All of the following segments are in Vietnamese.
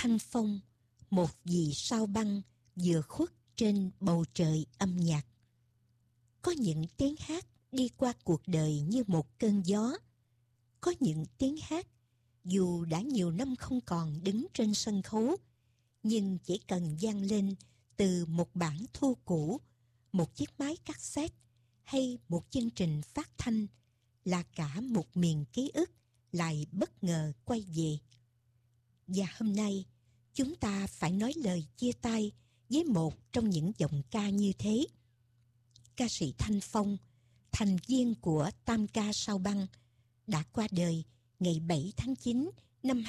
Thanh phong, một vì sao băng vừa khuất trên bầu trời âm nhạc. Có những tiếng hát đi qua cuộc đời như một cơn gió. Có những tiếng hát dù đã nhiều năm không còn đứng trên sân khấu, nhưng chỉ cần vang lên từ một bản thu cũ, một chiếc máy cassette hay một chương trình phát thanh là cả một miền ký ức lại bất ngờ quay về. Và hôm nay chúng ta phải nói lời chia tay với một trong những giọng ca như thế. Ca sĩ Thanh Phong, thành viên của Tam Ca Sao Băng, đã qua đời ngày 7 tháng 9 năm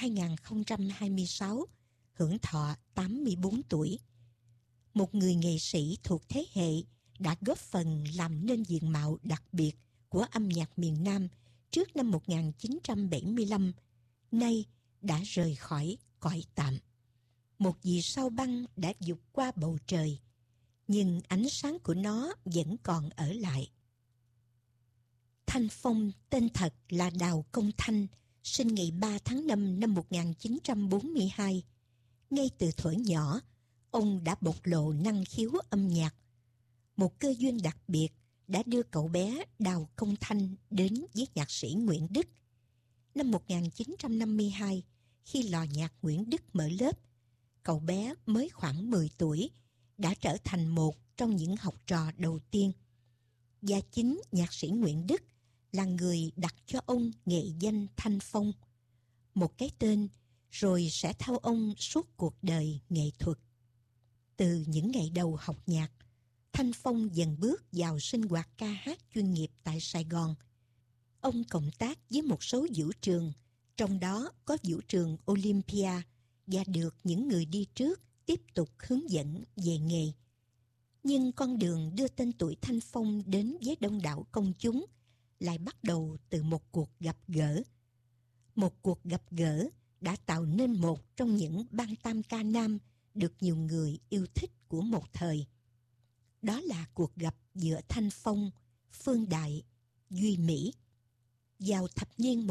2026, hưởng thọ 84 tuổi. Một người nghệ sĩ thuộc thế hệ đã góp phần làm nên diện mạo đặc biệt của âm nhạc miền Nam trước năm 1975, nay đã rời khỏi cõi tạm. Một vì sao băng đã vụt qua bầu trời, nhưng ánh sáng của nó vẫn còn ở lại. Thanh Phong tên thật là Đào Công Thanh, sinh ngày 3 tháng 5 năm 1942. Ngay từ thuở nhỏ, ông đã bộc lộ năng khiếu âm nhạc. Một cơ duyên đặc biệt đã đưa cậu bé Đào Công Thanh đến với nhạc sĩ Nguyễn Đức. Năm 1952, khi lò nhạc Nguyễn Đức mở lớp, cậu bé mới khoảng 10 tuổi đã trở thành một trong những học trò đầu tiên. Và chính nhạc sĩ Nguyễn Đức là người đặt cho ông nghệ danh Thanh Phong, một cái tên rồi sẽ theo ông suốt cuộc đời nghệ thuật. Từ những ngày đầu học nhạc, Thanh Phong dần bước vào sinh hoạt ca hát chuyên nghiệp tại Sài Gòn. Ông cộng tác với một số vũ trường, trong đó có vũ trường Olympia, và được những người đi trước tiếp tục hướng dẫn về nghề. Nhưng con đường đưa tên tuổi Thanh Phong đến với đông đảo công chúng lại bắt đầu từ một cuộc gặp gỡ. Một cuộc gặp gỡ đã tạo nên một trong những bang tam ca nam được nhiều người yêu thích của một thời. Đó là cuộc gặp giữa Thanh Phong, Phương Đại, Duy Mỹ. Vào thập niên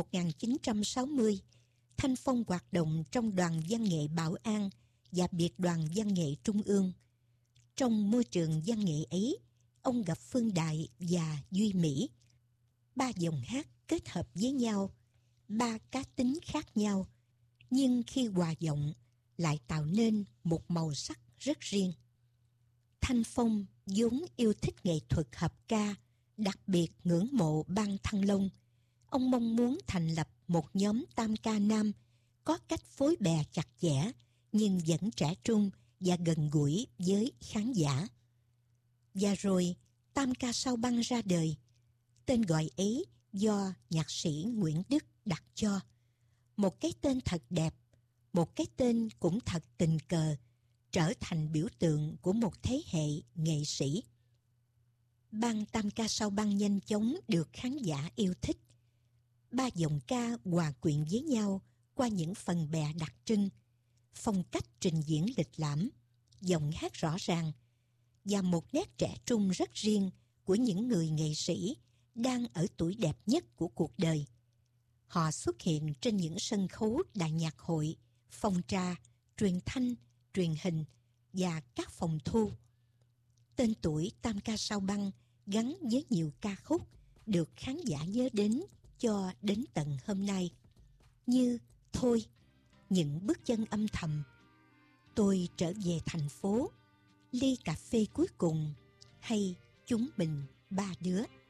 1960, Thanh Phong hoạt động trong đoàn văn nghệ Bảo An và biệt đoàn văn nghệ Trung ương. Trong môi trường văn nghệ ấy, ông gặp Phương Đại và Duy Mỹ. Ba dòng hát kết hợp với nhau, ba cá tính khác nhau, nhưng khi hòa giọng lại tạo nên một màu sắc rất riêng. Thanh Phong vốn yêu thích nghệ thuật hợp ca, đặc biệt ngưỡng mộ Ban Thăng Long. Ông mong muốn thành lập một nhóm tam ca nam có cách phối bè chặt chẽ nhưng vẫn trẻ trung và gần gũi với khán giả. Và rồi Tam Ca Sao Băng ra đời. Tên gọi ấy do nhạc sĩ Nguyễn Đức đặt cho. Một cái tên thật đẹp, một cái tên cũng thật tình cờ, trở thành biểu tượng của một thế hệ nghệ sĩ. Ban Tam Ca Sao Băng nhanh chóng được khán giả yêu thích. Ba giọng ca hòa quyện với nhau qua những phần bè đặc trưng, phong cách trình diễn lịch lãm, giọng hát rõ ràng và một nét trẻ trung rất riêng của những người nghệ sĩ đang ở tuổi đẹp nhất của cuộc đời. Họ xuất hiện trên những sân khấu đại nhạc hội, phòng trà, truyền thanh, truyền hình và các phòng thu. Tên tuổi Tam Ca Sao Băng gắn với nhiều ca khúc được khán giả nhớ đến cho đến tận hôm nay, như Thôi, Những bước chân âm thầm, Tôi trở về thành phố, Ly cà phê cuối cùng, hay Chúng mình ba đứa.